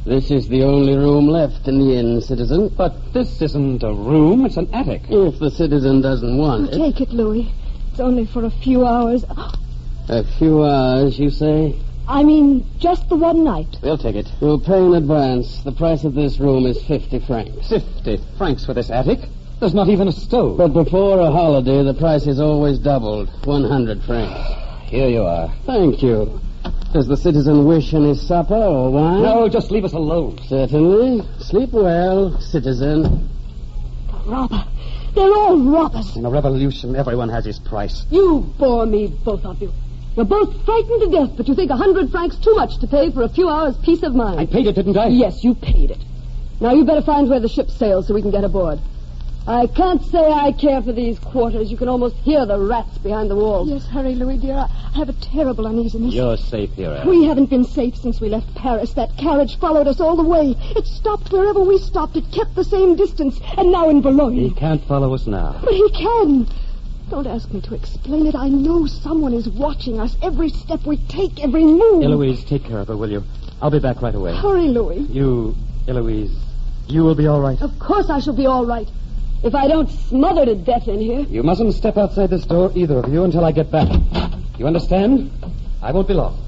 This is the only room left in the inn, citizen. But this isn't a room, it's an attic. If the citizen doesn't want it. Take it, Louis. It's only for a few hours. A few hours, you say? I mean, just the one night. We'll take it. We'll pay in advance. The price of this room is 50 francs. 50 francs for this attic? There's not even a stove. But before a holiday, the price is always doubled. 100 francs. Here you are. Thank you. Does the citizen wish any supper or wine? No, just leave us alone. Certainly. Sleep well, citizen. Robber. They're all robbers. In a revolution, everyone has his price. You bore me, both of you. You're both frightened to death, but you think 100 francs too much to pay for a few hours' peace of mind. I paid it, didn't I? Yes, you paid it. Now you better find where the ship sails so we can get aboard. I can't say I care for these quarters. You can almost hear the rats behind the walls. Yes, hurry, Louis, dear. I have a terrible uneasiness. You're safe here, Anne. We haven't been safe since we left Paris. That carriage followed us all the way. It stopped wherever we stopped. It kept the same distance. And now in Boulogne. He can't follow us now. But he can. Don't ask me to explain it. I know someone is watching us. Every step we take, every move. Eloise, take care of her, will you? I'll be back right away. Hurry, Louis. Eloise, you will be all right? Of course I shall be all right. If I don't smother to death in here. You mustn't step outside this door, either of you, until I get back. You understand? I won't be long.